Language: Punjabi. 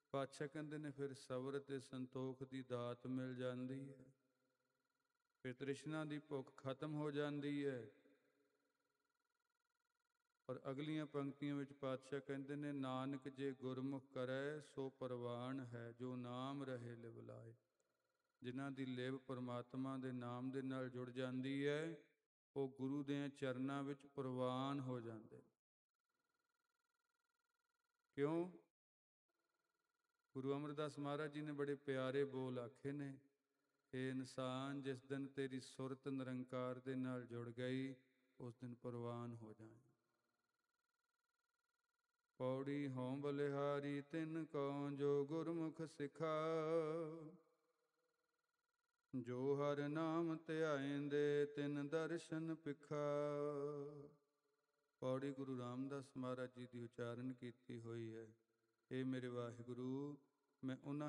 ਪਾਤਸ਼ਾਹ ਕਹਿੰਦੇ ਨੇ ਫਿਰ ਸਬਰ ਤੇ ਸੰਤੋਖ ਦੀ ਦਾਤ ਮਿਲ ਜਾਂਦੀ ਹੈ, ਫਿਰ ਤ੍ਰਿਸ਼ਨਾ ਦੀ ਭੁੱਖ ਖਤਮ ਹੋ ਜਾਂਦੀ ਹੈ। ਔਰ ਅਗਲੀਆਂ ਪੰਕਤੀਆਂ ਵਿੱਚ ਪਾਤਸ਼ਾਹ ਕਹਿੰਦੇ ਨੇ, ਨਾਨਕ ਜੇ ਗੁਰਮੁਖ ਕਰੈ ਸੋ ਪ੍ਰਵਾਨ ਹੈ, ਜੋ ਨਾਮ ਰਹੇ ਲਿਵ ਲਾਏ। ਜਿਨ੍ਹਾਂ ਦੀ ਲਿਵ ਪਰਮਾਤਮਾ ਦੇ ਨਾਮ ਦੇ ਨਾਲ ਜੁੜ ਜਾਂਦੀ ਹੈ, ਉਹ ਗੁਰੂ ਦੇ ਚਰਨਾਂ ਵਿੱਚ ਪ੍ਰਵਾਨ ਹੋ ਜਾਂਦੇ। ਕਿਉਂ? ਗੁਰੂ ਅਮਰਦਾਸ ਮਹਾਰਾਜ ਜੀ ਨੇ ਬੜੇ ਪਿਆਰੇ ਬੋਲ ਆਖੇ ਨੇ, ਇਹ ਇਨਸਾਨ ਜਿਸ ਦਿਨ ਤੇਰੀ ਸੁਰਤ ਨਿਰੰਕਾਰ ਦੇ ਨਾਲ ਜੁੜ ਗਈ, ਉਸ ਦਿਨ ਪ੍ਰਵਾਨ ਹੋ ਜਾਏ। ਪੌੜੀ ਹਉ ਬਲਿਹਾਰੀ ਤਿਨ ਕਉ, ਜੋ ਗੁਰਮੁਖ ਸਿਖਾ, ਜੋ ਹਰਿ ਨਾਮ ਧਿਆਇਂਦੇ ਤਿਨ ਦਰਸ਼ਨ ਪਿਖਾ। ਪੌੜੀ ਗੁਰੂ ਰਾਮਦਾਸ ਮਹਾਰਾਜ ਜੀ ਦੀ ਉਚਾਰਨ ਕੀਤੀ ਹੋਈ ਹੈ। ਇਹ ਮੇਰੇ ਵਾਹਿਗੁਰੂ, ਮੈਂ ਉਹਨਾਂ